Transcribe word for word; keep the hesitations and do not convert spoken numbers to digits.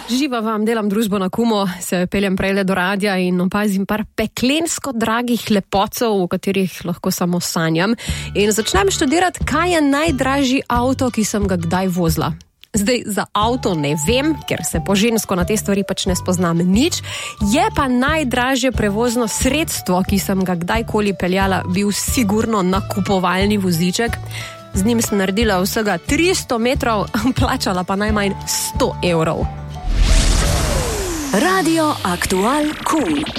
Živa vam, delam družbo na Kumo, se peljem prejle do radia in opazim par peklensko dragih lepocov, o katerih lahko samo sanjam. In začnem študirati, kaj je najdražji avto, ki sem ga kdaj vozila. Zdaj, za avto ne vem, ker se po žensko na te stvari pač ne spoznam nič. Je pa najdražje prevozno sredstvo, ki sem ga kdajkoli peljala, bil sigurno nakupovalni voziček. Z njim sem naredila vsega tristo metrov, plačala pa najmanj sto evrov. Radio Aktual Kum.